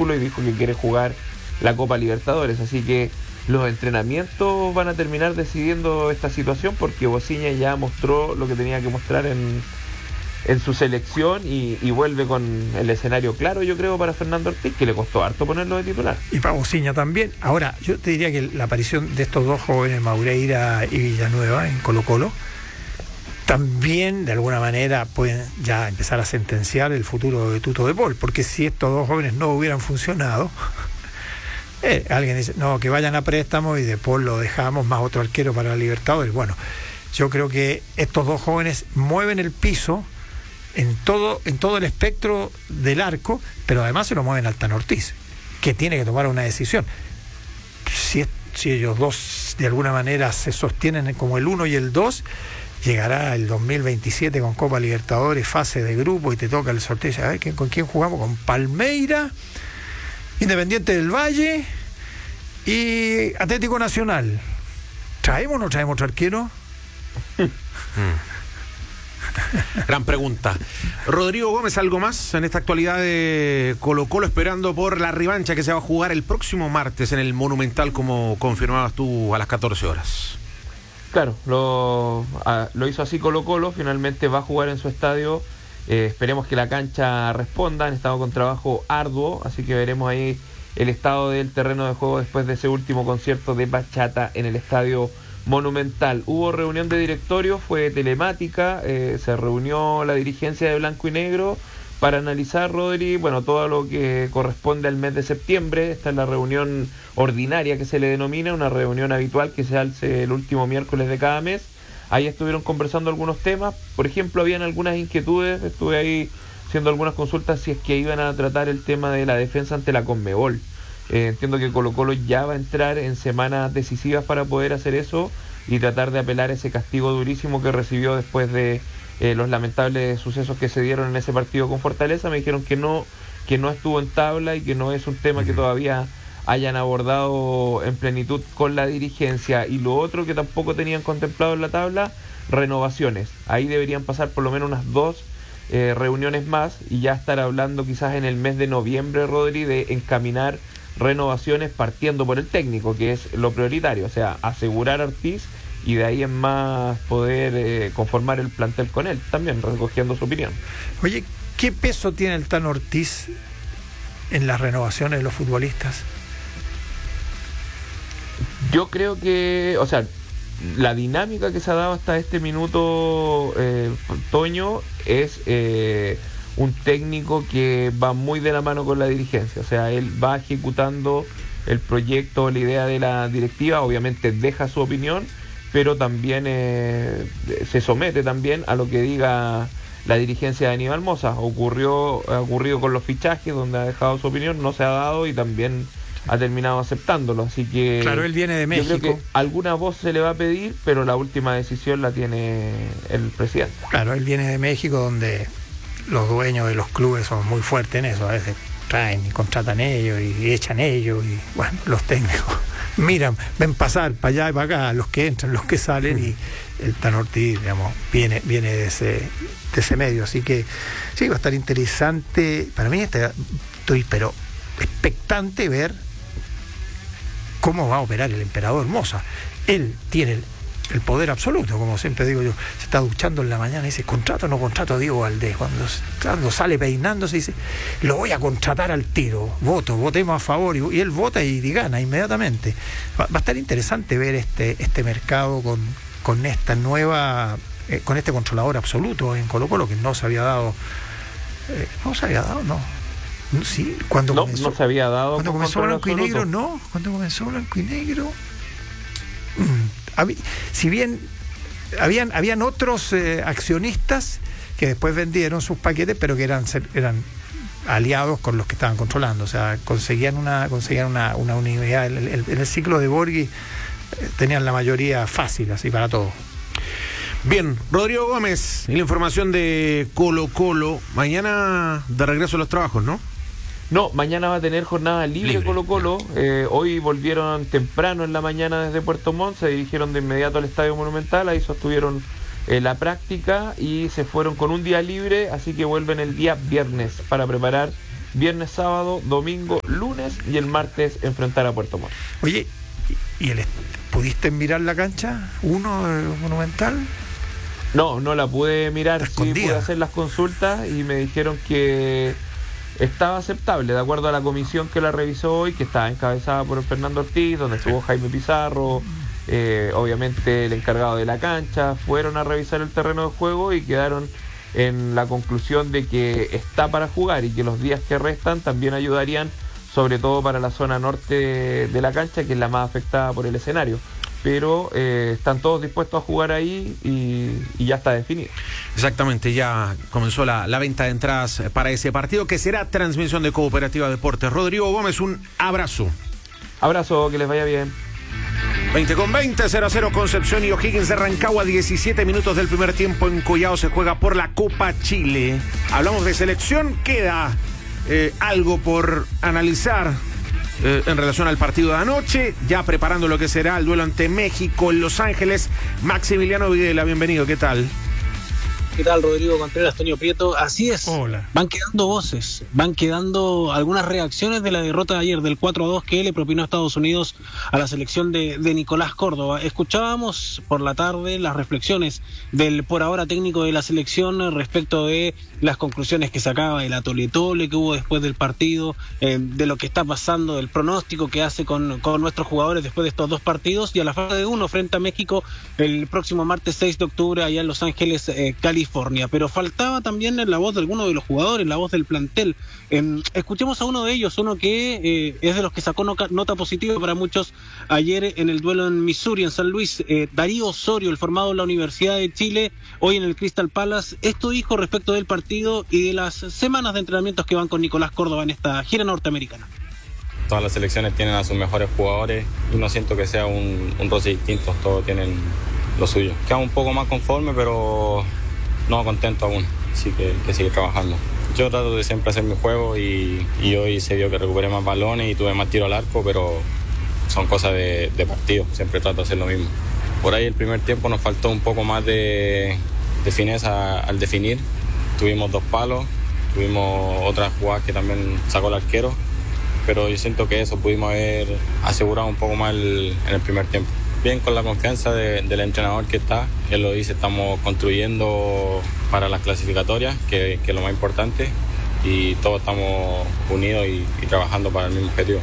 vínculo y dijo que quiere jugar la Copa Libertadores, así que los entrenamientos van a terminar decidiendo esta situación, porque Bociña ya mostró lo que tenía que mostrar en su selección y vuelve con el escenario claro, yo creo, para Fernando Ortiz, que le costó harto ponerlo de titular. Y para Bociña también. Ahora, yo te diría que la aparición de estos dos jóvenes, Maureira y Villanueva, en Colo-Colo, también de alguna manera pueden ya empezar a sentenciar el futuro de Tuto de Paul, porque si estos dos jóvenes no hubieran funcionado, alguien dice, no, que vayan a préstamo y de Paul lo dejamos, más otro arquero para la Libertadores. Bueno, yo creo que estos dos jóvenes mueven el piso en todo el espectro del arco, pero además se lo mueven al Tano Ortiz, que tiene que tomar una decisión. Si ellos dos de alguna manera se sostienen como el 1 y el 2, llegará el 2027 con Copa Libertadores, fase de grupo, y te toca el sorteo. A ver, ¿con quién jugamos? Con Palmeira, Independiente del Valle y Atlético Nacional. ¿Traemos o no traemos otro arquero? Gran pregunta. Rodrigo Gómez, ¿algo más en esta actualidad de Colo-Colo, esperando por la revancha que se va a jugar el próximo martes en el Monumental, como confirmabas tú, a las 14 horas? Claro, lo hizo así Colo-Colo, finalmente va a jugar en su estadio. Esperemos que la cancha responda, han estado con trabajo arduo, así que veremos ahí el estado del terreno de juego después de ese último concierto de bachata en el estadio Monumental. Hubo reunión de directorio, fue telemática, se reunió la dirigencia de Blanco y Negro para analizar, Rodri, todo lo que corresponde al mes de septiembre. Esta es la reunión ordinaria que se le denomina, una reunión habitual que se hace el último miércoles de cada mes. Ahí estuvieron conversando algunos temas, por ejemplo, habían algunas inquietudes, estuve ahí haciendo algunas consultas si es que iban a tratar el tema de la defensa ante la Conmebol. Entiendo que Colo-Colo ya va a entrar en semanas decisivas para poder hacer eso y tratar de apelar ese castigo durísimo que recibió después de los lamentables sucesos que se dieron en ese partido con Fortaleza. Me dijeron que no estuvo en tabla y que no es un tema que todavía hayan abordado en plenitud con la dirigencia. Y lo otro que tampoco tenían contemplado en la tabla, renovaciones. Ahí deberían pasar por lo menos unas 2 reuniones más y ya estar hablando quizás en el mes de noviembre, Rodri, de encaminar renovaciones partiendo por el técnico, que es lo prioritario, o sea, asegurar a Ortiz y de ahí en más poder conformar el plantel con él, también recogiendo su opinión. Oye, ¿qué peso tiene el Tano Ortiz en las renovaciones de los futbolistas? Yo creo que, o sea, la dinámica que se ha dado hasta este minuto, Toño, es un técnico que va muy de la mano con la dirigencia, o sea, él va ejecutando el proyecto, la idea de la directiva, obviamente deja su opinión, pero también se somete también a lo que diga la dirigencia de Aníbal Mosa. Ha ocurrido con los fichajes, donde ha dejado su opinión, no se ha dado y también ha terminado aceptándolo, así que claro, él viene de México. Yo creo que alguna voz se le va a pedir, pero la última decisión la tiene el presidente. Claro, él viene de México, donde los dueños de los clubes son muy fuertes en eso. A veces traen y contratan ellos y echan ellos, y bueno, los técnicos miran, ven pasar para allá y para acá, los que entran, los que salen, y el Tano Ortiz, digamos, viene de ese medio, así que sí, va a estar interesante. Para mí estoy pero expectante ver cómo va a operar el emperador Mosa. Él tiene el poder absoluto, como siempre digo yo. Se está duchando en la mañana y dice, ¿contrato o no contrato a Diego Valdés? Cuando sale peinándose dice, lo voy a contratar al tiro, votemos a favor, y él vota y gana inmediatamente. Va a estar interesante ver este mercado con esta nueva, con este controlador absoluto en Colo-Colo, que no se había dado, no. Sí, cuando se había dado. Cuando comenzó Blanco y Negro, no. Cuando comenzó Blanco y Negro, si bien habían otros accionistas que después vendieron sus paquetes, pero que eran aliados con los que estaban controlando, o sea, conseguían una unidad. En el ciclo de Borghi tenían la mayoría fácil, así para todos. Bien, Rodrigo Gómez, la información de Colo-Colo. Mañana de regreso a los trabajos, ¿no? No, mañana va a tener jornada libre. Colo-Colo. Hoy volvieron temprano en la mañana desde Puerto Montt, se dirigieron de inmediato al Estadio Monumental, ahí sostuvieron la práctica y se fueron con un día libre, así que vuelven el día viernes para preparar viernes, sábado, domingo, lunes y el martes enfrentar a Puerto Montt. Oye, ¿pudiste mirar la cancha? Monumental. No la pude mirar, sí pude hacer las consultas y me dijeron que estaba aceptable, de acuerdo a la comisión que la revisó hoy, que estaba encabezada por Fernando Ortiz, donde estuvo Jaime Pizarro, obviamente el encargado de la cancha. Fueron a revisar el terreno de juego y quedaron en la conclusión de que está para jugar y que los días que restan también ayudarían, sobre todo para la zona norte de la cancha, que es la más afectada por el escenario. Pero están todos dispuestos a jugar ahí y ya está definido. Exactamente, ya comenzó la venta de entradas para ese partido, que será transmisión de Cooperativa Deportes. Rodrigo Gómez, un abrazo. Abrazo, que les vaya bien. 20:20, 0-0 Concepción y O'Higgins de Rancagua, 17 minutos del primer tiempo en Collao, se juega por la Copa Chile. Hablamos de selección, queda algo por analizar en relación al partido de anoche, ya preparando lo que será el duelo ante México en Los Ángeles. Maximiliano Videla, bienvenido, ¿qué tal? ¿Qué tal, Rodrigo Contreras, Toño Prieto? Así es. Hola. Van quedando voces, van quedando algunas reacciones de la derrota de ayer del 4-2 que le propinó a Estados Unidos a la selección de Nicolás Córdoba. Escuchábamos por la tarde las reflexiones del por ahora técnico de la selección respecto de las conclusiones que sacaba, el atole-tole que hubo después del partido, de lo que está pasando, del pronóstico que hace con nuestros jugadores después de estos dos partidos, y a la falta de uno frente a México el próximo martes 6 de octubre allá en Los Ángeles, California. Pero faltaba también la voz de alguno de los jugadores, la voz del plantel. Escuchemos a uno de ellos, uno que es de los que sacó nota positiva para muchos ayer en el duelo en Missouri, en San Luis. Darío Osorio, el formado en la Universidad de Chile, hoy en el Crystal Palace. Esto dijo respecto del partido y de las semanas de entrenamientos que van con Nicolás Córdoba en esta gira norteamericana. Todas las selecciones tienen a sus mejores jugadores y no siento que sea un roce distinto, todos tienen lo suyo. Queda un poco más conforme, pero no contento aún, así que sigue trabajando. Yo trato de siempre hacer mi juego y hoy se vio que recuperé más balones y tuve más tiro al arco, pero son cosas de partido, siempre trato de hacer lo mismo. Por ahí el primer tiempo nos faltó un poco más de fineza al definir. Tuvimos 2 palos, tuvimos otras jugadas que también sacó el arquero, pero yo siento que eso pudimos haber asegurado un poco más en el primer tiempo. Bien, con la confianza del entrenador que está, él lo dice, estamos construyendo para las clasificatorias, que es lo más importante, y todos estamos unidos y trabajando para el mismo objetivo.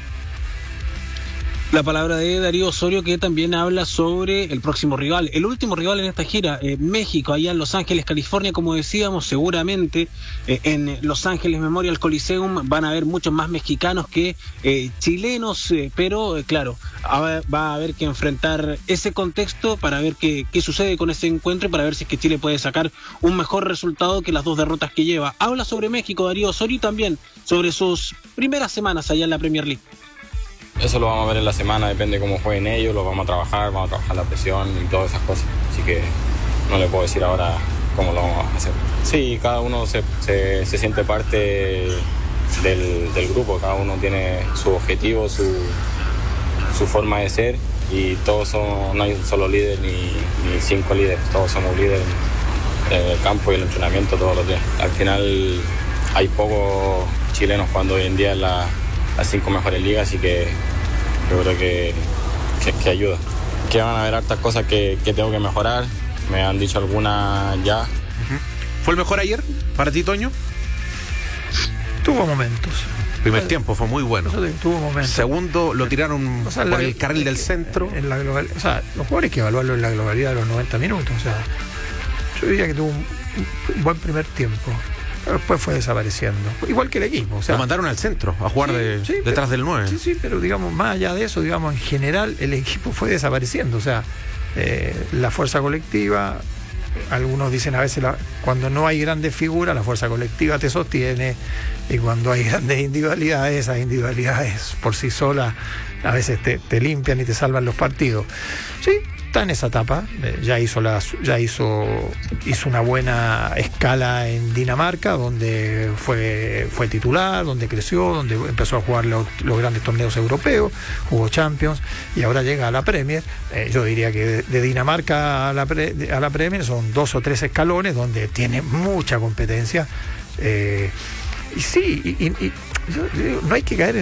La palabra de Darío Osorio, que también habla sobre el próximo rival, el último rival en esta gira, México, allá en Los Ángeles, California. Como decíamos, seguramente en Los Ángeles Memorial Coliseum van a haber muchos más mexicanos que chilenos, pero claro, va a haber que enfrentar ese contexto para ver qué sucede con ese encuentro y para ver si es que Chile puede sacar un mejor resultado que las 2 derrotas que lleva. Habla sobre México Darío Osorio y también sobre sus primeras semanas allá en la Premier League. Eso lo vamos a ver en la semana, depende de cómo jueguen ellos, lo vamos a trabajar la presión y todas esas cosas. Así que no le puedo decir ahora cómo lo vamos a hacer. Sí, cada uno se siente parte del grupo, cada uno tiene su objetivo, su forma de ser, y todos no hay un solo líder ni 5 líderes, todos somos líderes en el campo y el entrenamiento todos los días. Al final hay pocos chilenos cuando hoy en día en las 5 mejores ligas, así que yo creo que ayuda. Que van a haber hartas cosas que tengo que mejorar, me han dicho algunas ya. ¿Fue el mejor ayer para ti, Toño? Tuvo momentos. Primer tiempo fue muy bueno. Tuvo momentos. Segundo lo tiraron por el carril del centro. Los jugadores hay que evaluarlo en la globalidad de los 90 minutos. Yo diría que tuvo un buen primer tiempo. Pero después fue desapareciendo. Igual que el equipo. Lo mandaron al centro a jugar detrás del 9. Sí, pero digamos, más allá de eso, digamos, en general el equipo fue desapareciendo. La fuerza colectiva, algunos dicen a veces, cuando no hay grandes figuras, la fuerza colectiva te sostiene, y cuando hay grandes individualidades, esas individualidades por sí solas a veces te limpian y te salvan los partidos. Sí, está en esa etapa, ya hizo una buena escala en Dinamarca, donde fue titular, donde creció, donde empezó a jugar los grandes torneos europeos, jugó Champions y ahora llega a la Premier. Yo diría que de Dinamarca a la Premier son 2 o 3 escalones donde tiene mucha competencia. Y sí, yo digo, no hay que caer